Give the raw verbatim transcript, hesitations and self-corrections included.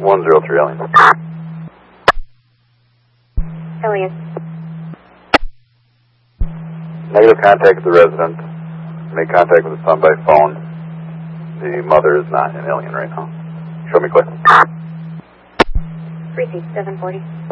one zero three Alien. Alien. Negative contact with the resident. Make contact with the son by phone. The mother is not an alien right now. Show me quick. Precinct seven forty.